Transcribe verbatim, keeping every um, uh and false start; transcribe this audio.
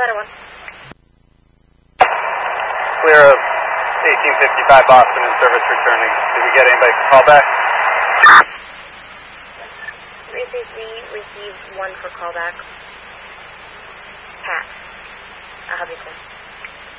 Nevada one. Clear of eighteen fifty-five Boston in service returning. Did we get anybody to call back? Received me, received one for callback. Pat. I'll have you soon.